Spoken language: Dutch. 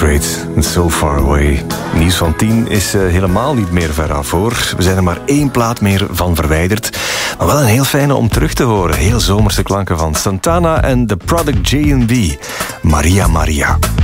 Straight and So Far Away. Nieuws van 10 is helemaal niet meer ver af, hoor. We zijn er maar 1 plaat meer van verwijderd. Maar wel een heel fijne om terug te horen. Heel zomerse klanken van Santana en The Product J&B. Maria Maria.